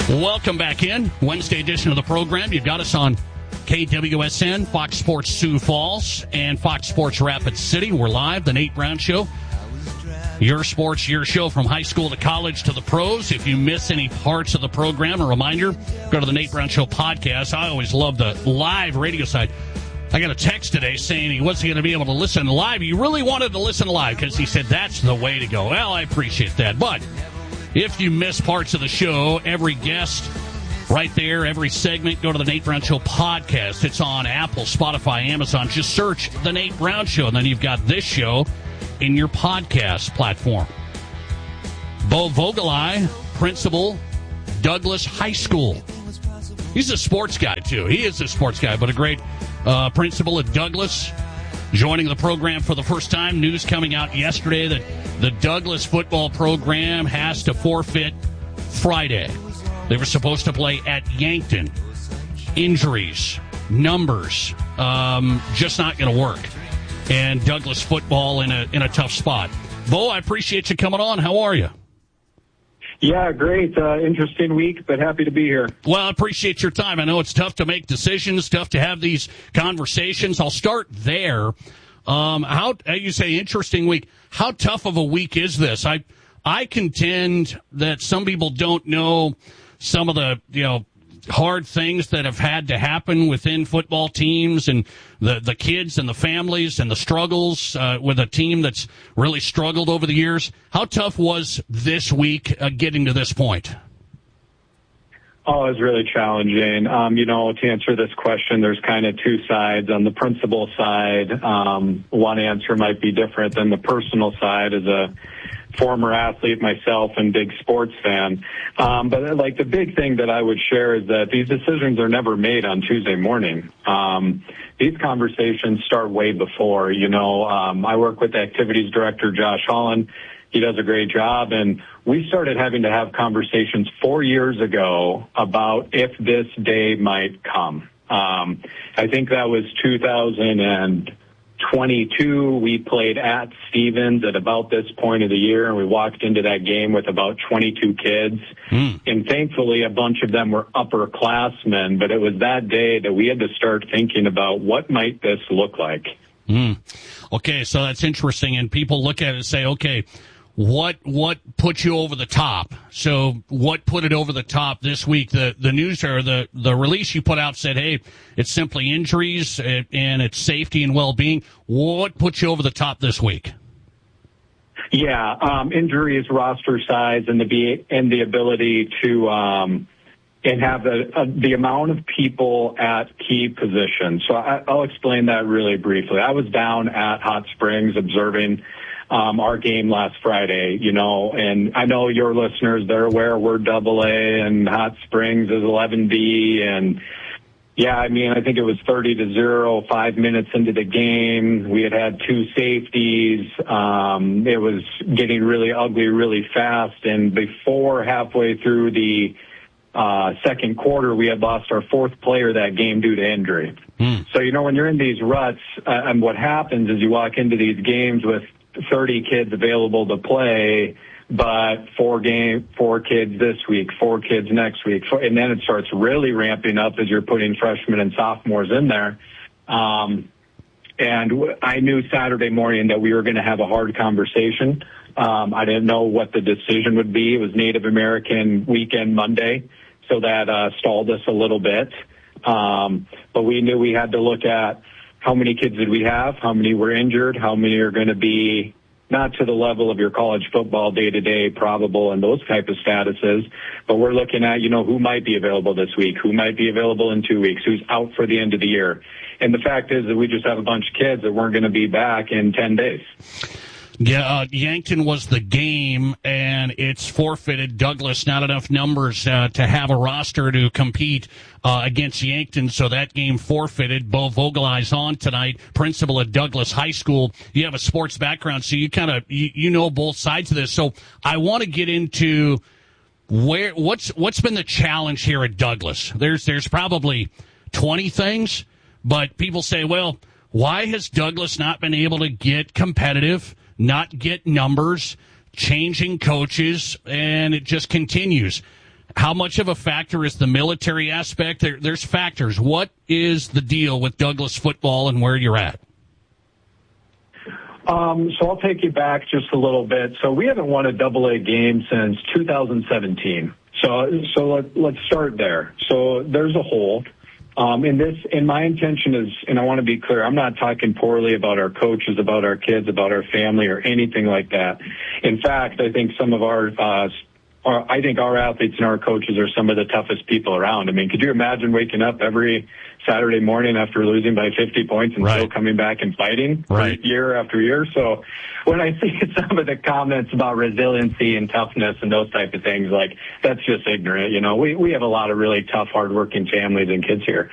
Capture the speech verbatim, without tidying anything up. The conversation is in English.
Welcome back in. Wednesday edition of the program. You've got us on K W S N, Fox Sports Sioux Falls, and Fox Sports Rapid City. We're live, the Nate Brown Show. Your sports, your show from high school to college to the pros. If you miss any parts of the program, a reminder, go to the Nate Brown Show podcast. I always love the live radio side. I got a text today saying he wasn't going to be able to listen live. He really wanted to listen live because he said that's the way to go. Well, I appreciate that. But if you miss parts of the show, every guest right there, every segment, go to the Nate Brown Show podcast. It's on Apple, Spotify, Amazon. Just search the Nate Brown Show, and then you've got this show in your podcast platform. Bo Vogelai, principal, Douglas High School. He's a sports guy, too. He is a sports guy, but a great uh, principal at Douglas. Joining the program for the first time. News coming out yesterday that the Douglas football program has to forfeit Friday. They were supposed to play at Yankton. Injuries, numbers, um, just not going to work. And Douglas football in a in a tough spot. Bo, I appreciate you coming on. How are you? Yeah, great. Uh, interesting week, but happy to be here. Well, I appreciate your time. I know it's tough to make decisions, tough to have these conversations. I'll start there. Um, how you say interesting week? How tough of a week is this? I I contend that some people don't know some of the you know hard things that have had to happen within football teams and the, the kids and the families and the struggles uh, with a team that's really struggled over the years. How tough was this week uh, getting to this point? Oh, it was really challenging. Um, you know, to answer this question, there's kind of two sides. On the principal side, um, one answer might be different than the personal side as a former athlete myself and big sports fan. Um, but like the big thing that I would share is that these decisions are never made on Tuesday morning. Um, these conversations start way before, you know, um, I work with the activities director, Josh Holland. He does a great job. And we started having to have conversations four years ago about if this day might come. Um, I think that was two thousand twenty-two. We played at Stevens at about this point of the year, and we walked into that game with about twenty-two kids. Mm. And thankfully, a bunch of them were upperclassmen, but it was that day that we had to start thinking about what might this look like. Mm. Okay, so that's interesting, and people look at it and say, okay, What what put you over the top? So what put it over the top this week? The the news or the, the release you put out said, hey, it's simply injuries and it's safety and well-being. What put you over the top this week? Yeah, um, injuries, roster size, and the be, and the ability to um, and have the uh, the amount of people at key positions. So I, I'll explain that really briefly. I was down at Hot Springs observing Um, our game last Friday, you know, and I know your listeners, they're aware we're double A and Hot Springs is eleven B. And yeah, I mean, I think it was thirty to zero, five minutes into the game. We had had two safeties. Um, it was getting really ugly really fast. And before halfway through the uh, second quarter, we had lost our fourth player that game due to injury. Mm. So, you know, when you're in these ruts, uh, and what happens is you walk into these games with thirty kids available to play, but four game, four kids this week, four kids next week. And then it starts really ramping up as you're putting freshmen and sophomores in there. Um, and I knew Saturday morning that we were going to have a hard conversation. Um, I didn't know what the decision would be. It was Native American weekend Monday, so that uh, stalled us a little bit. Um, but we knew we had to look at how many kids did we have, how many were injured, how many are going to be not to the level of your college football day-to-day probable and those type of statuses, but we're looking at, you know, who might be available this week, who might be available in two weeks, who's out for the end of the year. And the fact is that we just have a bunch of kids that weren't going to be back in ten days. Yeah, uh, Yankton was the game, and it's forfeited. Douglas, not enough numbers uh, to have a roster to compete uh, against Yankton, so that game forfeited. Bo Vogelai's on tonight, principal at Douglas High School. You have a sports background, so you kind of you, you know both sides of this. So I want to get into where what's what's been the challenge here at Douglas. There's there's probably twenty things, but people say, well, why has Douglas not been able to get competitive? Not get numbers, changing coaches, and it just continues. How much of a factor is the military aspect? There, there's factors. What is the deal with Douglas football and where you're at? Um, so I'll take you back just a little bit. So we haven't won a double A game since two thousand seventeen. So, so let, let's start there. So there's a hole. Um, and this, and my intention is, and I want to be clear, I'm not talking poorly about our coaches, about our kids, about our family, or anything like that. In fact, I think some of our, uh, our, I think our athletes and our coaches are some of the toughest people around. I mean, could you imagine waking up every Saturday morning after losing by fifty points and right. still coming back and fighting right. year after year? So when I see some of the comments about resiliency and toughness and those type of things, like, that's just ignorant. You know, we, we have a lot of really tough, hardworking families and kids here.